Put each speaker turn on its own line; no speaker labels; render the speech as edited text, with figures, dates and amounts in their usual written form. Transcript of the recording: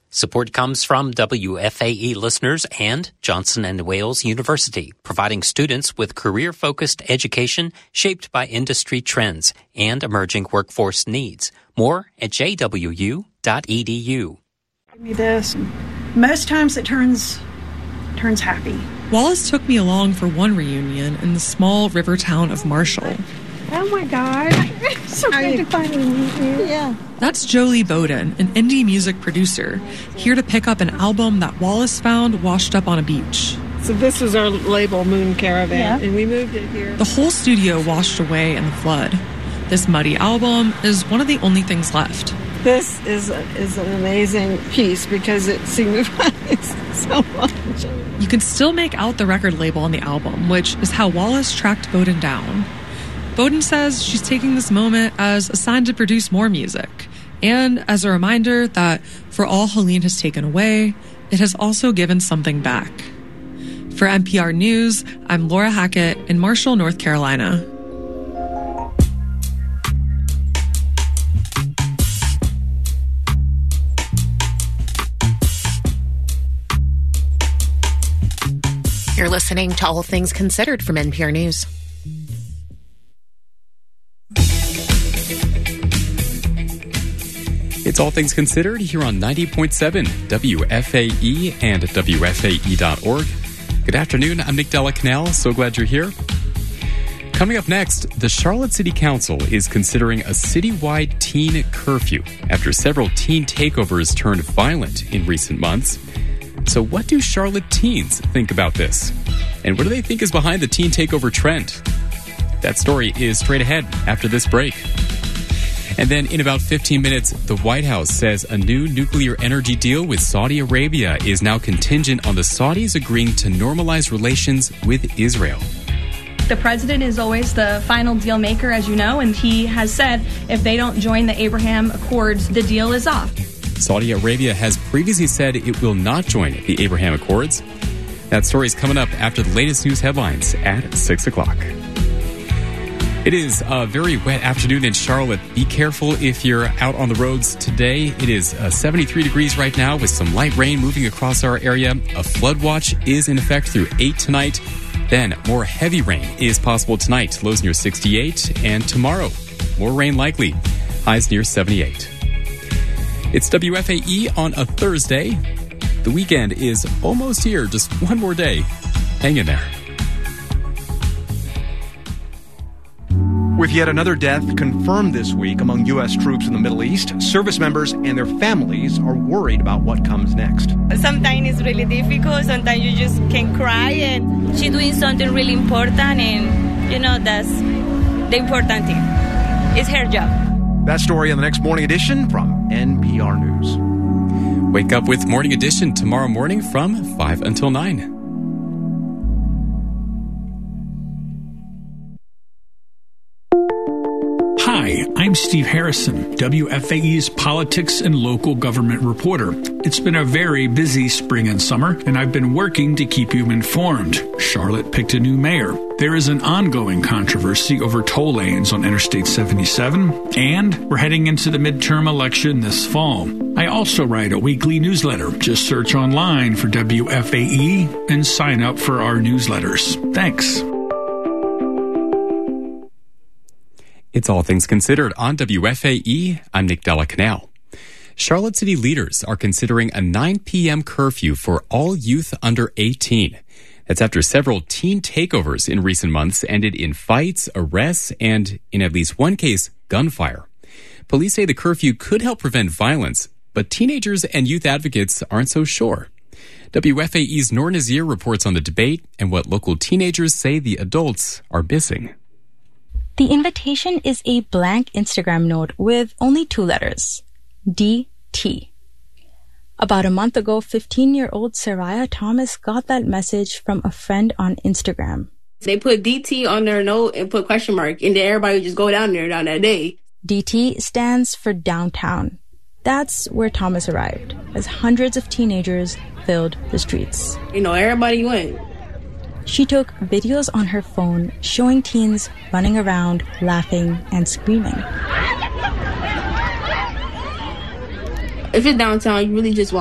Support comes from WFAE listeners and Johnson & Wales University, providing students with career-focused education shaped by industry trends and emerging workforce needs. More at jwu.edu.
Give me this. Most times it turns happy.
Wallace took me along for one reunion in the small river town of Marshall.
Oh my God. So good to finally meet you.
Yeah.
That's Jolie Bowden, an indie music producer, here to pick up an album that Wallace found washed up on a beach.
So this was our label, Moon Caravan, and we moved it here.
The whole studio washed away in the flood. This muddy album is one of the only things left.
This is an amazing piece because it signifies so much.
You can still make out the record label on the album, which is how Wallace tracked Bowden down. Bowden says she's taking this moment as a sign to produce more music, and as a reminder that for all Helene has taken away, it has also given something back. For NPR News, I'm Laura Hackett in Marshall, North Carolina.
You're listening to All Things Considered from NPR News.
It's All Things Considered here on 90.7 WFAE and WFAE.org. Good afternoon. I'm Nick Della Canal. So glad you're here. Coming up next, the Charlotte City Council is considering a citywide teen curfew after several teen takeovers turned violent in recent months. So what do Charlotte teens think about this? And what do they think is behind the teen takeover trend? That story is straight ahead after this break. And then in about 15 minutes, the White House says a new nuclear energy deal with Saudi Arabia is now contingent on the Saudis agreeing to normalize relations with Israel.
The president is always the final deal maker, as you know, and he has said if they don't join the Abraham Accords, the deal is off.
Saudi Arabia has previously said it will not join the Abraham Accords. That story is coming up after the latest news headlines at 6 o'clock. It is a very wet afternoon in Charlotte. Be careful if you're out on the roads today. It is 73 degrees right now with some light rain moving across our area. A flood watch is in effect through 8 tonight. Then more heavy rain is possible tonight. Lows near 68. And tomorrow, more rain likely. Highs near 78. It's WFAE on a Thursday. The weekend is almost here. Just one more day. Hang in there.
With yet another death confirmed this week among U.S. troops in the Middle East, service members and their families are worried about what comes next.
Sometimes it's really difficult. Sometimes you just can cry, and she's doing something really important, and, that's the important thing. It's her job.
That story in the next Morning Edition from NPR News.
Wake up with Morning Edition tomorrow morning from 5 until 9.
Hi, I'm Steve Harrison, WFAE's politics and local government reporter. It's been a very busy spring and summer, and I've been working to keep you informed. Charlotte picked a new mayor. There is an ongoing controversy over toll lanes on Interstate 77, and we're heading into the midterm election this fall. I also write a weekly newsletter. Just search online for WFAE and sign up for our newsletters. Thanks.
It's All Things Considered on WFAE. I'm Nick Della Canal. Charlotte City leaders are considering a 9 p.m. curfew for all youth under 18. That's after several teen takeovers in recent months ended in fights, arrests, and, in at least one case, gunfire. Police say the curfew could help prevent violence, but teenagers and youth advocates aren't so sure. WFAE's Noor Nazir reports on the debate and what local teenagers say the adults are missing.
The invitation is a blank Instagram note with only 2 letters, DT. About a month ago, 15-year-old Saraya Thomas got that message from a friend on Instagram.
They put DT on their note and put question mark, and then everybody would just go down there down that day.
DT stands for downtown. That's where Thomas arrived, as hundreds of teenagers filled the streets.
Everybody went.
She took videos on her phone showing teens running around, laughing, and screaming.
If it's downtown, you really just walk